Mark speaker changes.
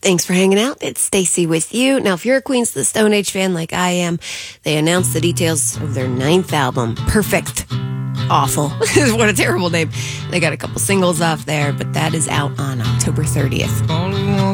Speaker 1: Thanks for hanging out. It's Stacy with you. Now, if you're a Queens of the Stone Age fan like I am, they announced the details of their 9th album, Perfect. Awful. What a terrible name. They got a couple singles off there, but that is out on October 30th.